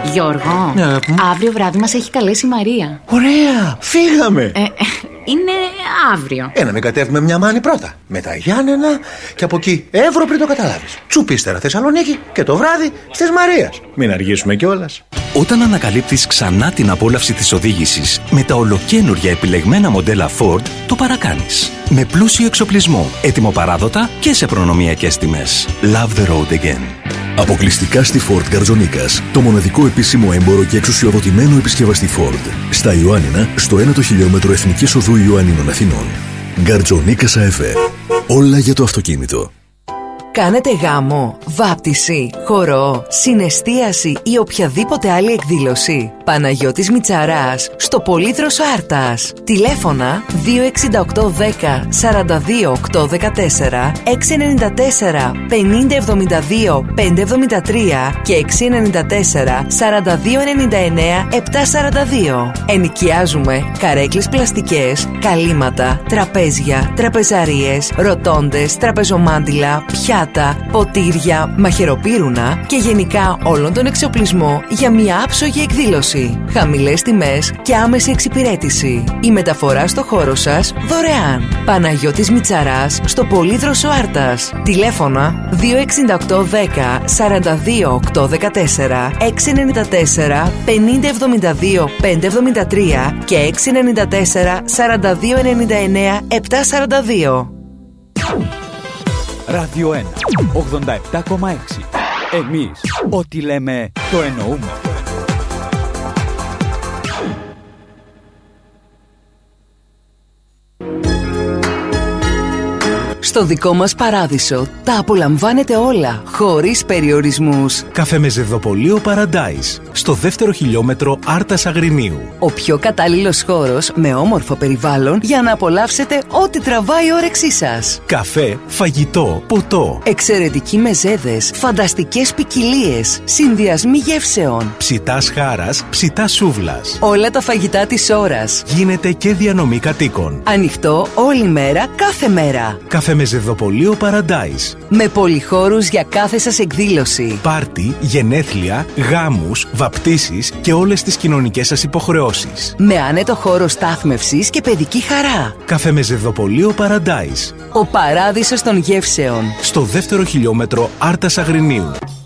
Γιώργο, αύριο βράδυ μας έχει καλέσει η Μαρία. Ωραία, φύγαμε. Είναι αύριο. Να μην κατέβουμε μια μάνη πρώτα. Μετά Γιάννενα και από εκεί Εύρο πριν το καταλάβεις. Τσουπ ύστερα Θεσσαλονίκη και το βράδυ στις Μαρίας. Μην αργήσουμε κιόλας. Όταν ανακαλύπτεις ξανά την απόλαυση της οδήγησης με τα ολοκαίνουργια επιλεγμένα μοντέλα Ford, το παρακάνεις. Με πλούσιο εξοπλισμό, έτοιμο παράδοτα και σε προνομιακές τιμές. Love the road again. Αποκλειστικά στη Ford Γκαρτζονίκας, το μοναδικό επίσημο έμπορο και εξουσιοδοτημένο επισκευαστή Ford. Στα Ιωάννινα, στο 1ο χιλιόμετρο Εθνικής Οδού Ιωαννίνων Αθηνών. Γκαρτζονίκας ΑΕΦΕ. Όλα για το αυτοκίνητο. Κάνετε γάμο, βάπτιση, χορό, συναισθίαση ή οποιαδήποτε άλλη εκδήλωση. Παναγιώτης Μητσαράς, στο Πολύδροσο Άρτας. Τηλέφωνα 26810 42 814, 694 50 72 573 και 694 42 99 742. Ενοικιάζουμε καρέκλες πλαστικές, καλύματα, τραπέζια, τραπεζαρίες, ροτόντες, τραπεζομάντιλα, πιάτα, ποτήρια, μαχαιροπύρουνα και γενικά όλον τον εξοπλισμό για μια άψογη εκδήλωση. Χαμηλές τιμές και άμεση εξυπηρέτηση. Η μεταφορά στο χώρο σας δωρεάν. Παναγιώτης Μητσαράς, στο Πολύδροσο Άρτας. Τηλέφωνα 26810 42 814, 694 50 72 573 και 694 42 99 742. Ράδιο 1, 87,6. Εμείς, ό,τι λέμε, το εννοούμε. Στο δικό μας παράδεισο τα απολαμβάνετε όλα, χωρίς περιορισμούς. Καφέ με Ζευδοπωλείο Paradise, στο 2ο χιλιόμετρο Άρτας Αγρινίου. Ο πιο κατάλληλος χώρος με όμορφο περιβάλλον για να απολαύσετε ό,τι τραβάει η όρεξή σας. Καφέ, φαγητό, ποτό. Εξαιρετικοί μεζέδες, φανταστικές ποικιλίες, συνδυασμοί γεύσεων. Ψητάς χάρας, ψητάς σούβλας. Όλα τα φαγητά της ώρας. Γίνεται και διανομή κατοίκων. Ανοιχτό όλη μέρα, κάθε μέρα. Καφέ με Ζευδοπωλείο Paradise. Με πολυχώρους για κάθε σας εκδήλωση. Πάρτι, γενέθλια, γάμους, βαπτίσεις και όλες τις κοινωνικές σας υποχρεώσεις. Με άνετο χώρο στάθμευσης και παιδική χαρά. Καφέ με Ζευδοπωλείο Paradise. Ο παράδεισος των γεύσεων. Στο 2ο χιλιόμετρο Άρτας Αγρινίου.